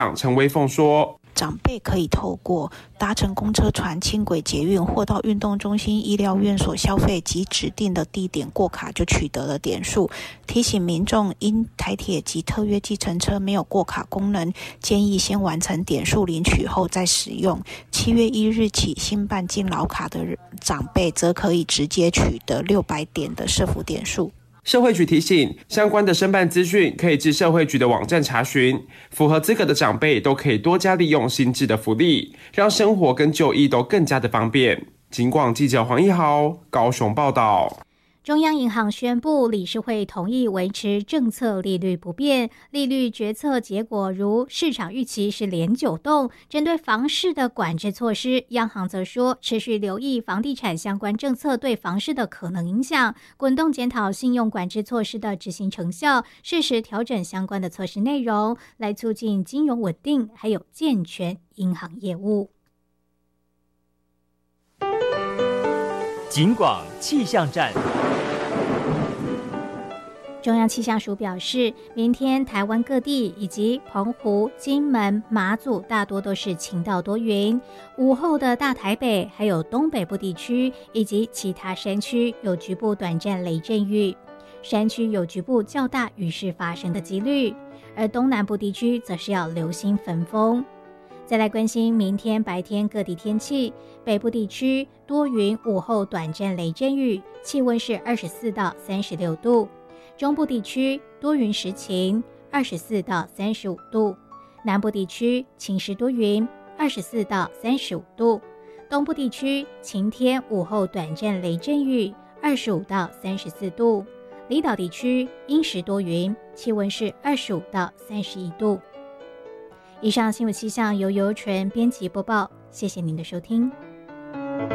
陈威凤说， 长辈可以透过搭乘公车、船、轻轨、捷运或到运动中心、医疗院所消费及指定的地点过卡就取得了点数。提醒民众，因台铁及特约计程车没有过卡功能，建议先完成点数领取后再使用。7月1日起，新办敬老卡的长辈则可以直接取得600点的社福点数。 社会局提醒，相关的申办资讯可以至社会局的网站查询，符合资格的长辈都可以多加利用新制的福利，让生活跟就医都更加的方便。警广记者黄一豪高雄报道。 中央银行宣布，理事会同意维持政策利率不变，利率决策结果如市场预期是连9动。针对房市的管制措施，央行则说持续留意房地产相关政策对房市的可能影响，滚动检讨信用管制措施的执行成效，适时调整相关的措施内容，来促进金融稳定，还有健全银行业务。 警广气象站。 中央气象署表示，明天台湾各地以及澎湖、金门、马祖大多都是晴到多云，午后的大台北还有东北部地区以及其他山区有局部短暂雷阵雨，山区有局部较大雨势发生的几率，而东南部地区则是要留心焚风。再来关心明天白天各地天气，北部地区多云，午后短暂雷阵雨，气温是24到36度。中部地区多云时晴，24到35度；南部地区晴时多云，24到35度；东部地区晴天，午后短暂雷阵雨，25到34度；离岛地区阴时多云，气温是25到31度。以上新闻气象由尤纯编辑播报，谢谢您的收听。